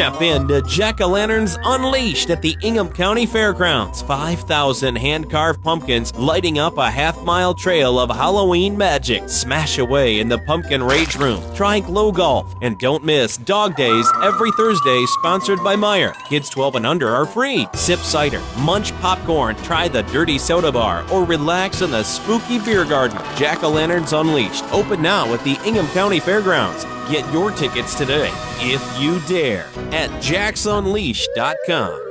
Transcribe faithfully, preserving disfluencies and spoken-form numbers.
Step in to Jack-O-Lanterns Unleashed at the Ingham County Fairgrounds. five thousand hand-carved pumpkins lighting up a half-mile trail of Halloween magic. Smash away in the Pumpkin Rage Room. Try Glow Golf. And don't miss Dog Days every Thursday, sponsored by Meijer. Kids twelve and under are free. Sip cider, munch popcorn, try the Dirty Soda Bar, or relax in the spooky beer garden. Jack-O-Lanterns Unleashed. Open now at the Ingham County Fairgrounds. Get your tickets today, if you dare, at jacks unleashed dot com.